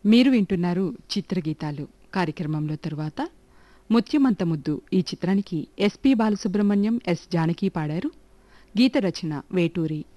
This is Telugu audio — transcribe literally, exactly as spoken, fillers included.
మీరు వింటున్నారు చిత్రగీతాలు కార్యక్రమంలో తరువాత ముత్యమంత ముద్దు ఈ చిత్రానికి ఎస్పి బాలసుబ్రహ్మణ్యం ఎస్ జానకి పాడారు. గీత రచన వేటూరి.